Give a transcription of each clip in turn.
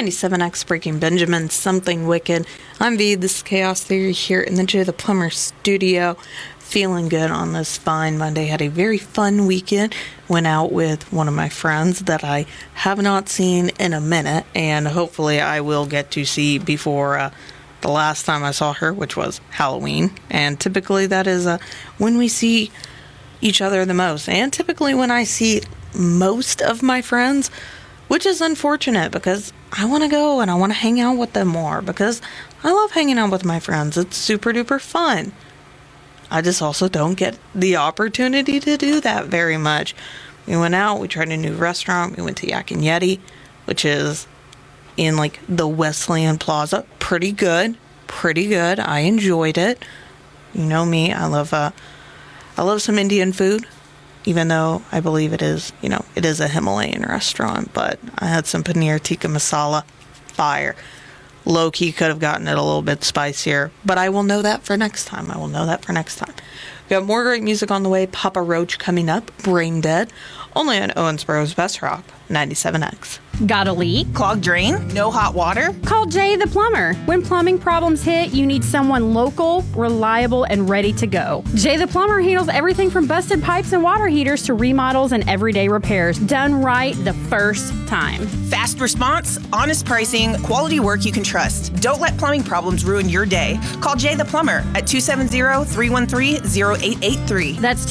97X Breaking Benjamin, Something Wicked. I'm V, this is Chaos Theory here in the Jay the Plumber studio. Feeling good on this fine Monday. Had a very fun weekend. Went out with one of my friends that I have not seen in a minute, and hopefully I will get to see before the last time I saw her, which was Halloween. And typically that is when we see each other the most, and typically when I see most of my friends, which is unfortunate because I want to go and I want to hang out with them more because I love hanging out with my friends. It's super duper fun. I just also don't get the opportunity to do that very much. We went out, we tried a new restaurant, we went to Yak and Yeti, which is in like the Wesleyan Plaza. Pretty good. I enjoyed it. You know me, I love some Indian food, even though I believe it is a Himalayan restaurant, but I had some paneer tikka masala, fire. Low-key could have gotten it a little bit spicier, but I will know that for next time. We got more great music on the way. Papa Roach coming up, Brain Dead, only on Owensboro's Best Rock, 97X. Got a leak? Clogged drain? No hot water? Call Jay the Plumber. When plumbing problems hit, you need someone local, reliable, and ready to go. Jay the Plumber handles everything from busted pipes and water heaters to remodels and everyday repairs, done right the first time. Fast response, honest pricing, quality work you can trust. Don't let plumbing problems ruin your day. Call Jay the Plumber at 270-313-0883. That's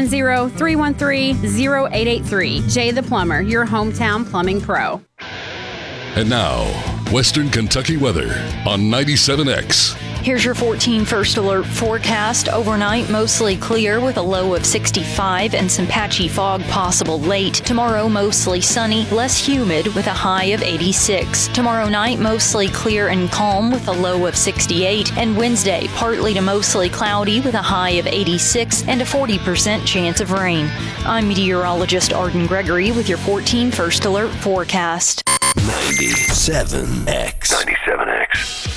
270-313-0883. Jay the Plumber, your hometown plumbing pro. And now, Western Kentucky weather on 97X. Here's your 14 First Alert forecast. Overnight, mostly clear with a low of 65 and some patchy fog possible late. Tomorrow, mostly sunny, less humid with a high of 86. Tomorrow night, mostly clear and calm with a low of 68. And Wednesday, partly to mostly cloudy with a high of 86 and a 40% chance of rain. I'm meteorologist Arden Gregory with your 14 First Alert forecast. 97X.